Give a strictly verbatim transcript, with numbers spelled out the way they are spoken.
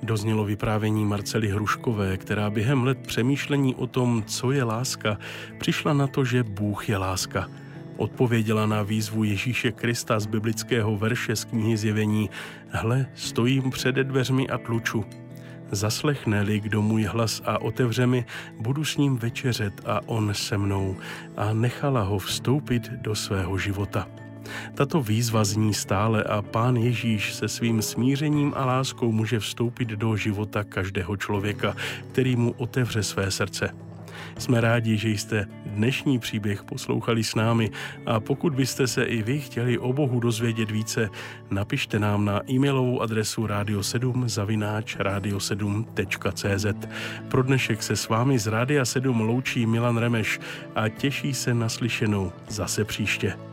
Doznělo vyprávění Marcely Hruškové, která během let přemýšlení o tom, co je láska, přišla na to, že Bůh je láska. Odpověděla na výzvu Ježíše Krista z biblického verše z knihy Zjevení: Hle, stojím před dveřmi a tluču. Zaslechne-li kdo můj hlas a otevře mi, budu s ním večeřet a on se mnou. A nechala ho vstoupit do svého života. Tato výzva zní stále a Pán Ježíš se svým smířením a láskou může vstoupit do života každého člověka, který mu otevře své srdce. Jsme rádi, že jste dnešní příběh poslouchali s námi, a pokud byste se i vy chtěli o Bohu dozvědět více, napište nám na e-mailovou adresu radio sedm zavináč radio sedm tečka cé zet. Pro dnešek se s vámi z Rádia sedm loučí Milan Remeš a těší se na slyšenou zase příště.